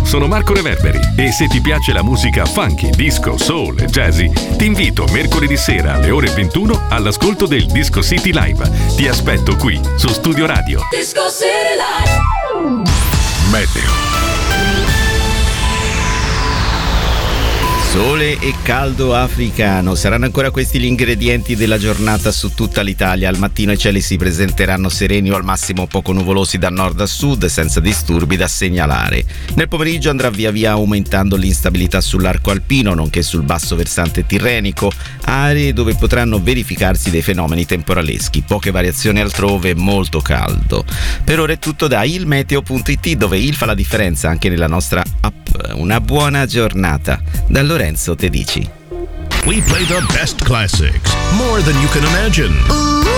sono Marco Reverberi e se ti piace la musica funky, disco, soul e jazzy, ti invito mercoledì sera alle ore 21 all'ascolto del Disco City Live. Ti aspetto qui su Studio Radio. Disco City Live. Meteo. Sole e caldo africano saranno ancora questi gli ingredienti della giornata su tutta l'Italia. Al mattino i cieli si presenteranno sereni o al massimo poco nuvolosi da nord a sud, senza disturbi da segnalare. Nel pomeriggio andrà via via aumentando l'instabilità sull'arco alpino, nonché sul basso versante tirrenico, aree dove potranno verificarsi dei fenomeni temporaleschi. Poche variazioni altrove, molto caldo. Per ora è tutto da ilmeteo.it, dove il fa la differenza anche nella nostra app. Una buona giornata. Da Lorenzo Tedici. We play the best classics, more than you can imagine.